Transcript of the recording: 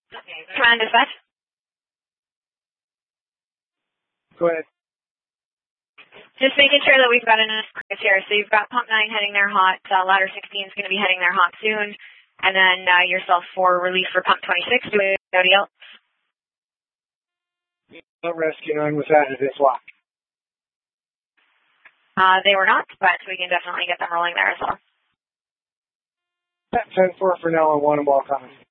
Command dispatch. Go ahead. Just making sure that we've got enough crews here. So you've got pump 9 heading there hot. Ladder 16 is going to be heading there hot soon. And then yourself for relief for pump 26. Do anybody else? Rescue 9 was added as well. They were not, but we can definitely get them rolling there as well. 10-4 for now on 1 and ball coming.